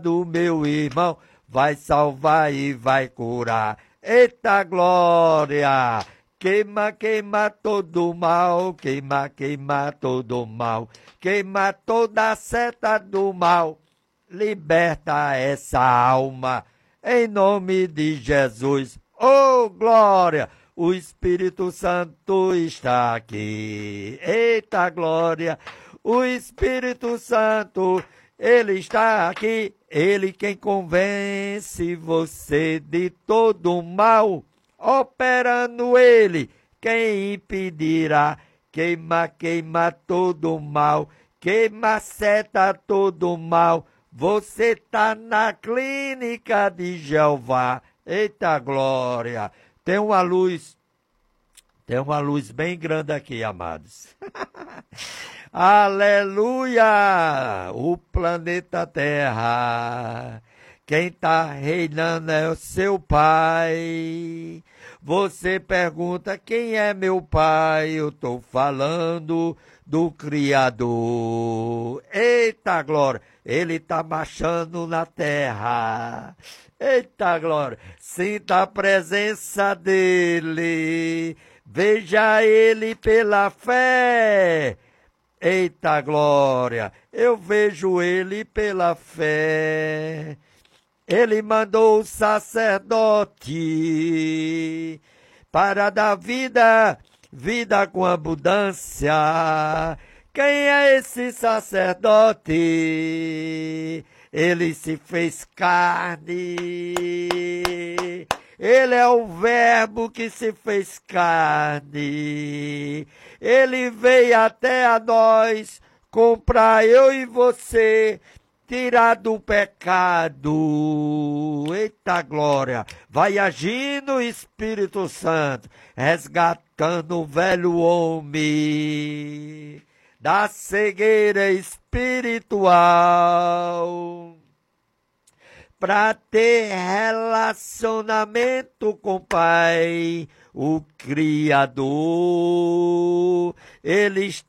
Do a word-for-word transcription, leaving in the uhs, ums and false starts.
do meu irmão, vai salvar e vai curar. Eita glória! Queima, queima todo mal, queima, queima todo mal, queima toda a seta do mal, liberta essa alma, em nome de Jesus. Oh, glória! O Espírito Santo está aqui. Eita glória! O Espírito Santo, ele está aqui. Ele quem convence você de todo mal. Operando ele, quem impedirá? Queima, queima todo mal. Queima, seta todo mal. Você tá na clínica de Jeová. Eita glória! Tem uma luz, tem uma luz bem grande aqui, amados. Aleluia! O planeta Terra, quem está reinando é o seu Pai. Você pergunta, quem é meu Pai? Eu estou falando do Criador. Eita glória! Ele está marchando na terra. Eita glória! Sinta a presença dele. Veja ele pela fé. Eita glória! Eu vejo ele pela fé. Ele mandou o sacerdote para dar vida, vida com abundância. Quem é esse sacerdote? Ele se fez carne. Ele é o verbo que se fez carne. Ele veio até a nós comprar eu e você, tirar do pecado. Eita glória! Vai agindo o Espírito Santo, resgatando o velho homem da cegueira espiritual, para ter relacionamento com o Pai, o Criador. Ele está